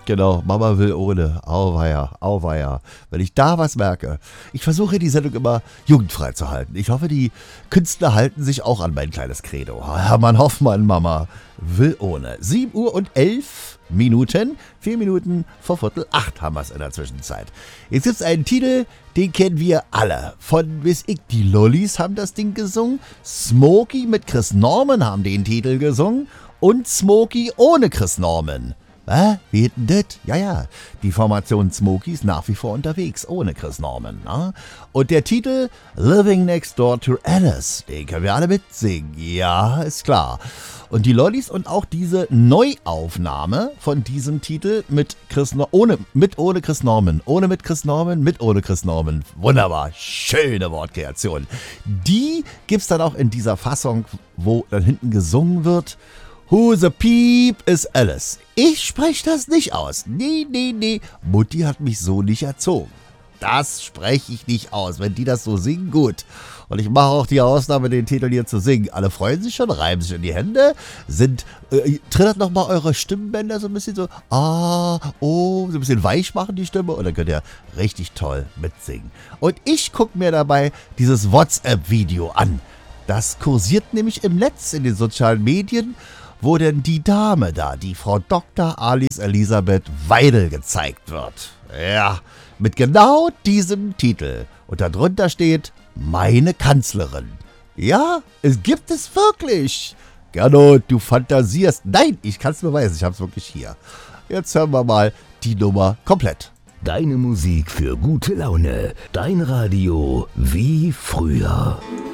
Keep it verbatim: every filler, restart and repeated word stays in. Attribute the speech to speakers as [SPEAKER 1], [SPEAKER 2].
[SPEAKER 1] Genau, Mama will ohne. Auweia, auweia. Wenn ich da was merke. Ich versuche die Sendung immer jugendfrei zu halten. Ich hoffe, die Künstler halten sich auch an mein kleines Credo. Hermann Hoffmann, Mama will ohne. sieben Uhr und elf Minuten. Vier Minuten vor Viertel acht haben wir es in der Zwischenzeit. Jetzt gibt es einen Titel, den kennen wir alle. Von bis ich, die Lollis haben das Ding gesungen. Smokey mit Chris Norman haben den Titel gesungen. Und Smokey ohne Chris Norman. Was? Wie denn das? Ja, ja, die Formation Smokey ist nach wie vor unterwegs, ohne Chris Norman. Ne? Und der Titel Living Next Door to Alice, den können wir alle mitsingen. Ja, ist klar. Und die Lollis und auch diese Neuaufnahme von diesem Titel mit Chris no- ohne mit ohne Chris Norman, ohne mit Chris Norman, mit ohne Chris Norman. Wunderbar, schöne Wortkreation. Die gibt's dann auch in dieser Fassung, wo dann hinten gesungen wird. Who the Peep is Alice. Ich spreche das nicht aus. Nee, nee, nee. Mutti hat mich so nicht erzogen. Das spreche ich nicht aus. Wenn die das so singen, gut. Und ich mache auch die Ausnahme, den Titel hier zu singen. Alle freuen sich schon, reiben sich in die Hände, sind, äh, trittert nochmal eure Stimmbänder so ein bisschen so, ah, oh, so ein bisschen weich machen die Stimme und dann könnt ihr richtig toll mitsingen. Und ich gucke mir dabei dieses WhatsApp-Video an. Das kursiert nämlich im Netz, in den sozialen Medien, wo denn die Dame da, die Frau Doktor Alice Elisabeth Weidel gezeigt wird. Ja, mit genau diesem Titel. Und darunter steht, meine Kanzlerin. Ja, es gibt es wirklich. Gernot, du fantasierst. Nein, ich kann es beweisen, ich habe es wirklich hier. Jetzt hören wir mal die Nummer komplett.
[SPEAKER 2] Deine Musik für gute Laune. Dein Radio wie früher.